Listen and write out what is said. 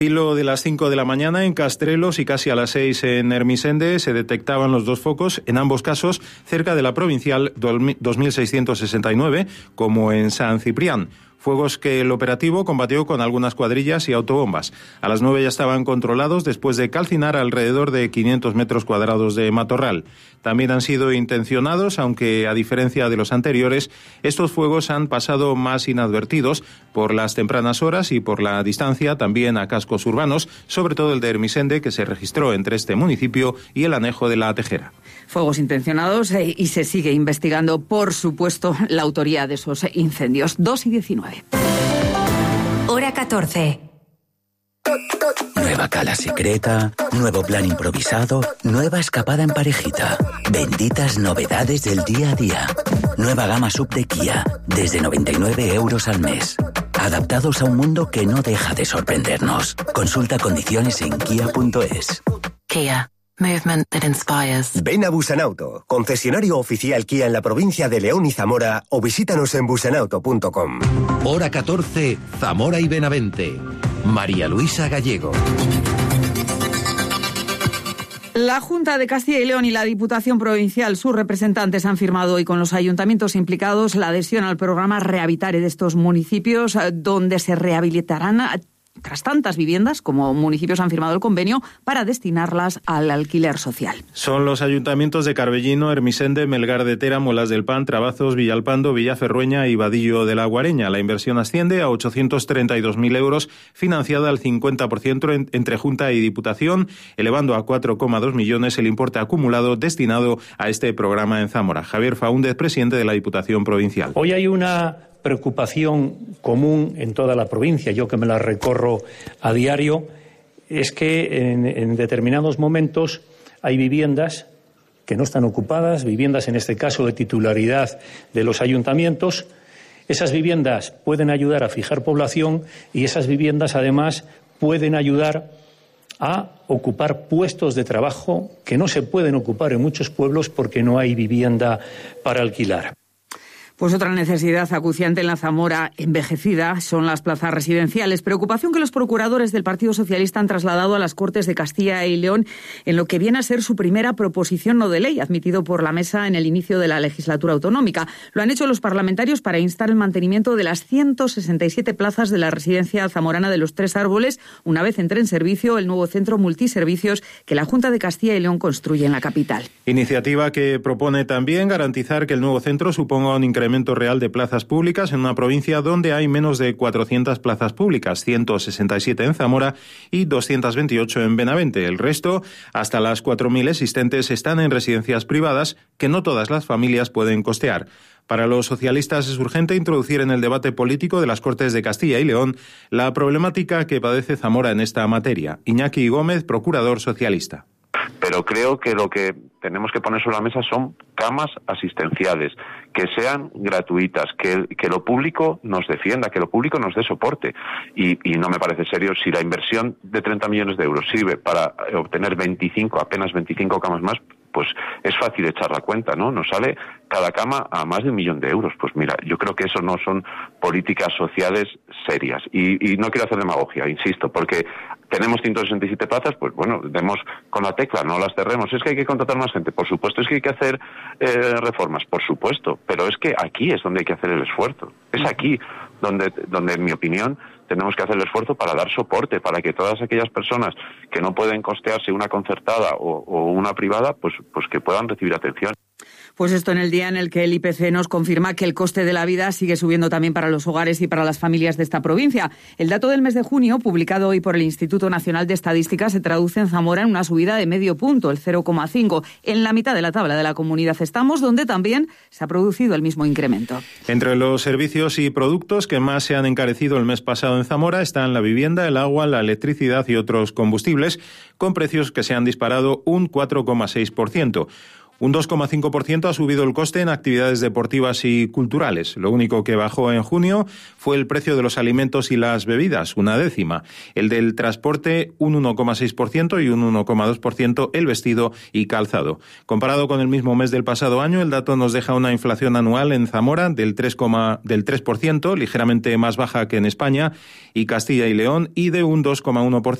Hilo de las 5 de la mañana en Castrelos y casi a las 6 en Ermessende se detectaban los dos focos, en ambos casos cerca de la provincial 2669, como en San Ciprián. Fuegos que el operativo combatió con algunas cuadrillas y autobombas. A las 9 ya estaban controlados después de calcinar alrededor de 500 metros cuadrados de matorral. También han sido intencionados, aunque a diferencia de los anteriores, estos fuegos han pasado más inadvertidos por las tempranas horas y por la distancia también a cascos urbanos, sobre todo el de Ermessende, que se registró entre este municipio y el anejo de La Tejera. Fuegos intencionados y se sigue investigando, por supuesto, la autoría de esos incendios. 2:19. Hora 14. Nueva cala secreta, nuevo plan improvisado, nueva escapada en parejita. Benditas novedades del día a día. Nueva gama sub de Kia, desde 99 € al mes. Adaptados a un mundo que no deja de sorprendernos. Consulta condiciones en kia.es. Kia. Movement that inspires. Ven a Busanauto, concesionario oficial Kia en la provincia de León y Zamora, o visítanos en busanauto.com. Hora 14, Zamora y Benavente. María Luisa Gallego. La Junta de Castilla y León y la Diputación Provincial, sus representantes, han firmado hoy con los ayuntamientos implicados la adhesión al programa Rehabilitare de estos municipios, donde se rehabilitarán tras tantas viviendas, como municipios han firmado el convenio, para destinarlas al alquiler social. Son los ayuntamientos de Carbellino, Ermessende, Melgar de Tera, Molas del Pan, Trabazos, Villalpando, Villaferrueña y Vadillo de la Guareña. La inversión asciende a 832.000 euros, financiada al 50% entre Junta y Diputación, elevando a 4,2 millones el importe acumulado destinado a este programa en Zamora. Javier Faúndez, presidente de la Diputación Provincial. Hoy hay una preocupación común en toda la provincia, yo que me la recorro a diario, es que en determinados momentos hay viviendas que no están ocupadas, viviendas en este caso de titularidad de los ayuntamientos. Esas viviendas pueden ayudar a fijar población y esas viviendas además pueden ayudar a ocupar puestos de trabajo que no se pueden ocupar en muchos pueblos porque no hay vivienda para alquilar. Pues otra necesidad acuciante en la Zamora envejecida son las plazas residenciales. Preocupación que los procuradores del Partido Socialista han trasladado a las Cortes de Castilla y León en lo que viene a ser su primera proposición no de ley, admitido por la mesa en el inicio de la legislatura autonómica. Lo han hecho los parlamentarios para instar el mantenimiento de las 167 plazas de la residencia zamorana de los Tres Árboles, una vez entre en servicio el nuevo centro multiservicios que la Junta de Castilla y León construye en la capital. Iniciativa que propone también garantizar que el nuevo centro suponga un incremento real de plazas públicas en una provincia donde hay menos de 400 plazas públicas, 167 en Zamora y 228 en Benavente. El resto, hasta las 4.000 existentes, están en residencias privadas que no todas las familias pueden costear. Para los socialistas es urgente introducir en el debate político de las Cortes de Castilla y León la problemática que padece Zamora en esta materia. Iñaki Gómez, procurador socialista. Pero creo que lo que tenemos que poner sobre la mesa son camas asistenciales, que sean gratuitas, que lo público nos defienda, que lo público nos dé soporte. Y no me parece serio si la inversión de 30 millones de euros sirve para obtener apenas 25 camas más, pues es fácil echar la cuenta, ¿no? Nos sale cada cama a más de 1 millón de euros. Pues mira, yo creo que eso no son políticas sociales serias. Y no quiero hacer demagogia, insisto, porque tenemos 167 plazas, pues bueno, demos con la tecla, no las cerremos. Es que hay que contratar más gente, por supuesto. Es que hay que hacer reformas, por supuesto. Pero es que aquí es donde hay que hacer el esfuerzo. Es aquí donde en mi opinión, tenemos que hacer el esfuerzo para dar soporte, para que todas aquellas personas que no pueden costearse una concertada o una privada, pues que puedan recibir atención. Pues esto en el día en el que el IPC nos confirma que el coste de la vida sigue subiendo también para los hogares y para las familias de esta provincia. El dato del mes de junio, publicado hoy por el Instituto Nacional de Estadística, se traduce en Zamora en una subida de medio punto, el 0,5. En la mitad de la tabla de la comunidad estamos, donde también se ha producido el mismo incremento. Entre los servicios y productos que más se han encarecido el mes pasado en Zamora están la vivienda, el agua, la electricidad y otros combustibles, con precios que se han disparado un 4,6%. Un 2,5% ha subido el coste en actividades deportivas y culturales. Lo único que bajó en junio fue el precio de los alimentos y las bebidas, 1/10. El del transporte, un 1,6% y un 1,2% el vestido y calzado. Comparado con el mismo mes del pasado año, el dato nos deja una inflación anual en Zamora del 3%, ligeramente más baja que en España y Castilla y León, y de un 2,1%.